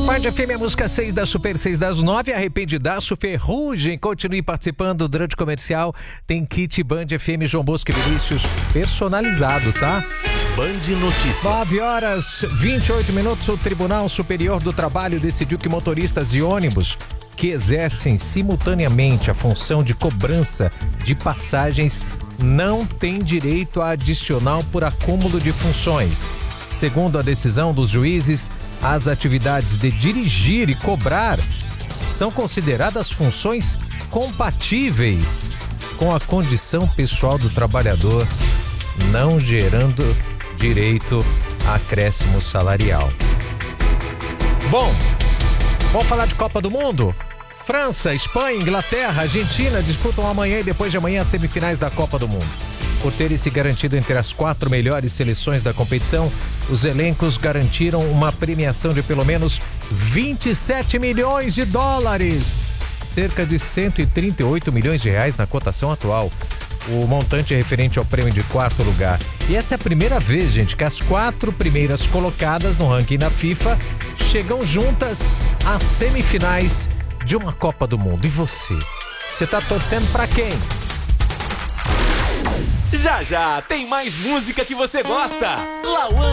Band FM, a música 6 da Super 6 das 9, Arrependidaço, Ferrugem. Continue participando durante o comercial. Tem kit Band FM João Bosco e Vinícius personalizado, tá? Band Notícias. 9h28. O Tribunal Superior do Trabalho decidiu que motoristas de ônibus que exercem simultaneamente a função de cobrança de passagens não têm direito a adicional por acúmulo de funções. Segundo a decisão dos juízes, as atividades de dirigir e cobrar são consideradas funções compatíveis com a condição pessoal do trabalhador, não gerando direito a acréscimo salarial. Bom, vamos falar de Copa do Mundo? França, Espanha, Inglaterra, Argentina disputam amanhã e depois de amanhã as semifinais da Copa do Mundo. Por terem se garantido entre as 4 melhores seleções da competição, os elencos garantiram uma premiação de pelo menos 27 milhões de dólares, cerca de 138 milhões de reais na cotação atual. O montante é referente ao prêmio de 4º lugar. E essa é a primeira vez, gente, que as 4 primeiras colocadas no ranking da FIFA chegam juntas às semifinais de uma Copa do Mundo. E você? Você tá torcendo pra quem? Já tem mais música que você gosta. Lauan